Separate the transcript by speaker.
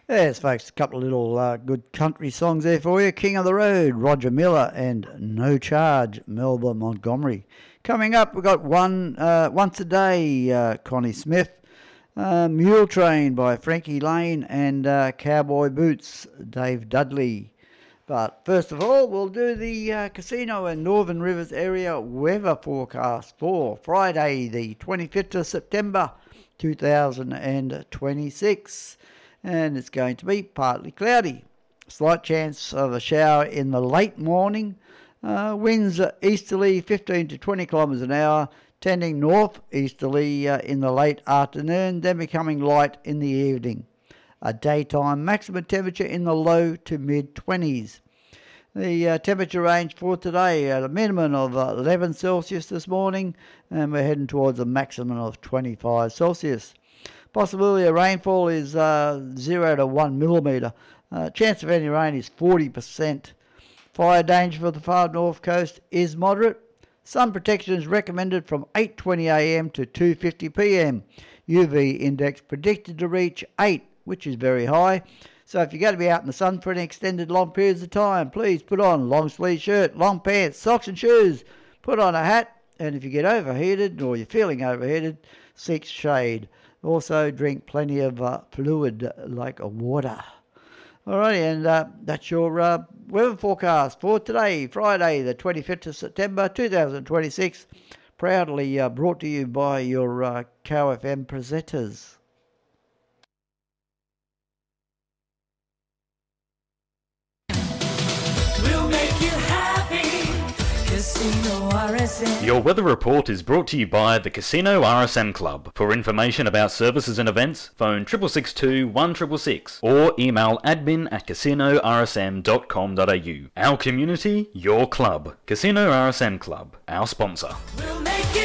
Speaker 1: Yes, folks, a couple of little good country songs there for you. King of the Road, Roger Miller, and No Charge, Melba Montgomery. Coming up, we've got Once a Day, Connie Smith, Mule Train by Frankie Lane, and Cowboy Boots, Dave Dudley. But first of all, we'll do the Casino and Northern Rivers area weather forecast for Friday, the 25th of September, 2026. And it's going to be partly cloudy. Slight chance of a shower in the late morning. Winds easterly 15 to 20 kilometres an hour, tending north easterly in the late afternoon, then becoming light in the evening. A daytime maximum temperature in the low to mid-20s. The temperature range for today at a minimum of 11 Celsius this morning, and we're heading towards a maximum of 25 Celsius. Possibility of rainfall is 0 to 1 millimetre. Chance of any rain is 40%. Fire danger for the far north coast is moderate. Sun protection is recommended from 8:20 a.m. to 2:50 p.m. UV index predicted to reach 8, which is very high. So if you're going to be out in the sun for any extended long periods of time, please put on a long sleeve shirt, long pants, socks and shoes. Put on a hat, and if you get overheated or you're feeling overheated, seek shade. Also, drink plenty of fluid like water. Alrighty, and that's your weather forecast for today, Friday, the 25th of September, 2026. Proudly brought to you by your KOFM presenters.
Speaker 2: We'll make you happy. Casino RSM.
Speaker 3: Your weather report is brought to you by the Casino RSM Club. For information about services and events, phone 6662 1666 or email admin@casinorsm.com.au. Our community, your club. Casino RSM Club, our sponsor.
Speaker 2: We'll